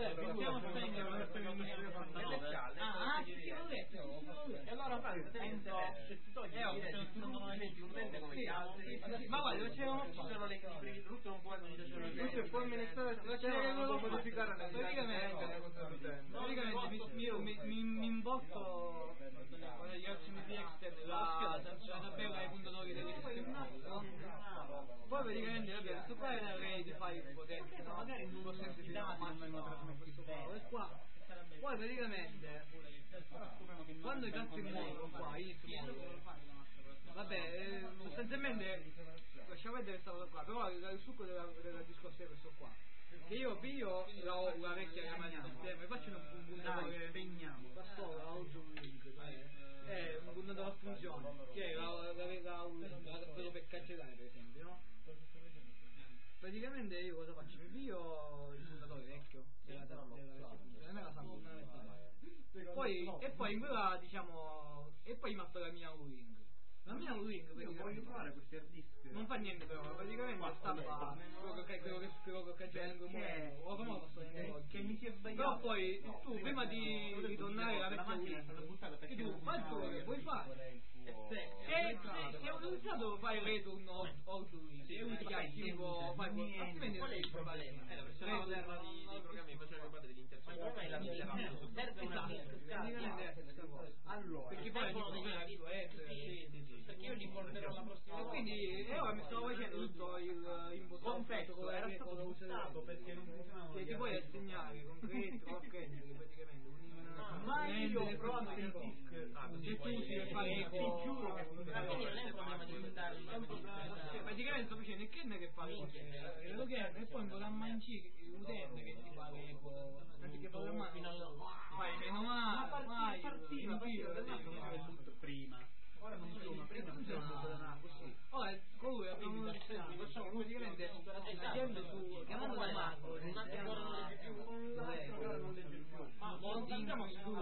vabbè, possiamo spegnere questo ministero fantasciale. Sì, l'ho letto. E allora se ti togli studente come gli altri. Ma guarda, c'erano solo le libri, Russo non può può amministrare il sistema, non può modificare la praticamente mi imbosto con gli altri extern la tabella dei puntatori degli sistemi. Poi praticamente vabbè, questo qua era array di file potente, no? Magari non lo semplifichiamo massimo questo qua. Poi praticamente quando i cazzo muovono qua, inizio vabbè, sostanzialmente lasciamo vedere questa cosa qua, però il succo del discorso è questo qua. Che io piglio la vecchia chiamata mi faccio un puntatore spegniamo un puntatore a funzione che è quello per cancellare per esempio, no? Praticamente io cosa faccio? Mi piglio il puntatore vecchio della vecchia funzione, me la salvo poi in quella diciamo e poi metto la mia U-Ring. La mia U-Ring voglio provare questi hard disk. Non fa niente però, praticamente stampa quello che c'è nel mondo. Che mi si è sbagliato. Però poi tu prima di ritornare alla vecchia U-Ring tu fai quello che puoi fare. Se ho utilizzato fai return all to Win. Se usi tipo fai niente. Qual è il problema? La versione moderna dei programmi che facevano parte degli interfacce. Il problema è la serve una disk. Allora, perché poi perché io li porterò la prossima volta. Quindi ora mi stavo facendo tutto il impostato era stato usato perché non funzionava. Che ti puoi assegnare concreto praticamente ma io ho provato il disk se tu usi per fare ti giuro che funziona. Quindi non è un problema di usarli, è un problema praticamente sto facendo il Ken che fa lo Ken e poi un programma in C l'utente che ti fa che programma fai meno male partiva prima. Ora non funziona, prima funzionava così. Ora con lui abbiamo facciamo praticamente agendo su chiamando da macro, un attimo non legge più. Ma non andiamo su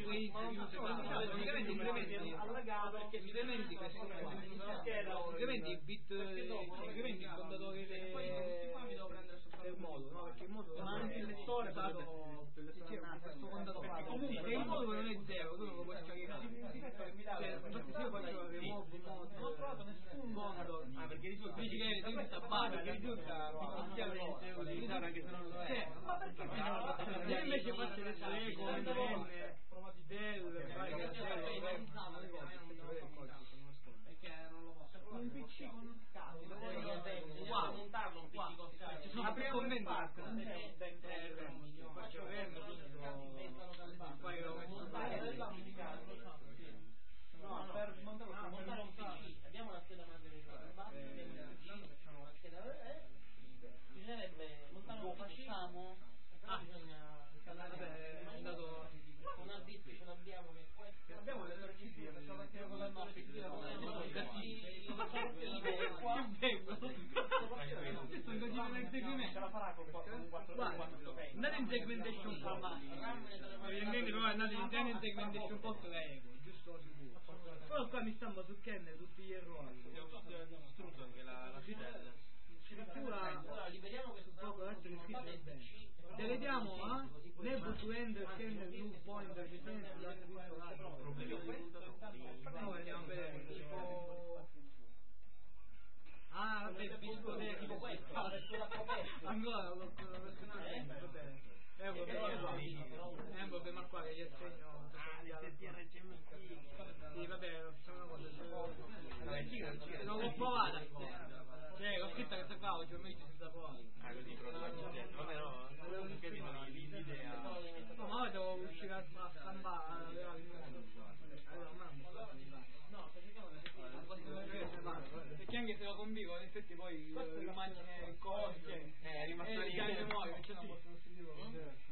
praticamente allagato perché incrementi questo incrementi il bit incrementi il contatore del modulo, no? Perché il modulo ma anche il lettore questo contatore comunque il modulo non è zero, tu non lo puoi scaricare. Io faccio remove mode, non ho trovato nessun modo perché risulta dici che devi questa base perché risulta inizialmente utilizzare anche se non lo è ma perché io invece faccio le sue come provati del perché non lo posso un PC con scatti uguale montarlo un PC con scatti ci sono più commenti faccio poi lo metto no, per montare un PC abbiamo la scheda madre facciamo la scheda bisognerebbe montare un PC bisogna installare un hard disk ce l'abbiamo abbiamo le RCD facciamo partire con la nostra ce la farà con 4 andate in segmentation andate in segmentation post giusto sicuro però qua mi stanno su Ken tutti gli errori distrutto anche la scrittura liberiamo questo poco adesso che scritto bene deletiamo never to end Ken new pointer che tiene no andiamo a vedere tipo vabbè visto tipo questo ancora lo vabbè vabbè ma qua che gli assegno sì vabbè facciamo una cosa non l'ho provata l'ho scritta questa qua oggi ormai ci si sta provando così vabbè no l'idea no ma ora devo uscire a stampare a levare il mondo no perché anche se lo convivo in effetti poi immagine cose è rimasto lì non possono sentire